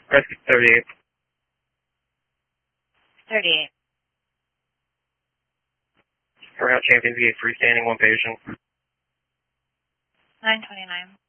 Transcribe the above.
Rescue 38. 38. Route Champions Gate, freestanding, one patient. 929.